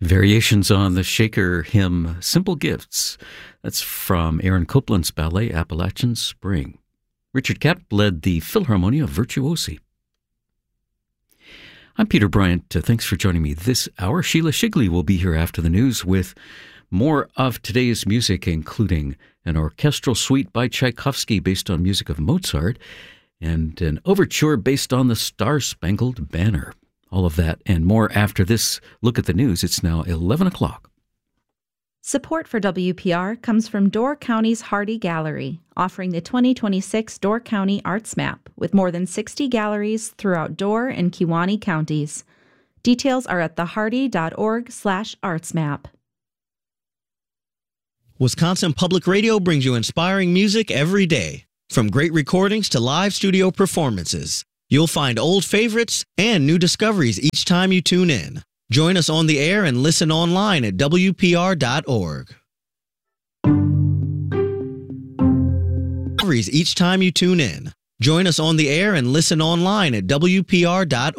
Variations on the Shaker hymn, Simple Gifts. That's from Aaron Copland's ballet, Appalachian Spring. Richard Kapp led the Philharmonia Virtuosi. I'm Peter Bryant. Thanks for joining me this hour. Sheila Shigley will be here after the news with more of today's music, including an orchestral suite by Tchaikovsky based on music of Mozart and an overture based on the Star-Spangled Banner. All of that and more after this look at the news. It's now 11 o'clock. Support for WPR comes from Door County's Hardy Gallery, offering the 2026 Door County Arts Map with more than 60 galleries throughout Door and Kewaunee counties. Details are at thehardy.org/artsmap. Wisconsin Public Radio brings you inspiring music every day. From great recordings to live studio performances, you'll find old favorites and new discoveries each time you tune in. Join us on the air and listen online at WPR.org. Each time you tune in. Join us on the air and listen online at WPR.org.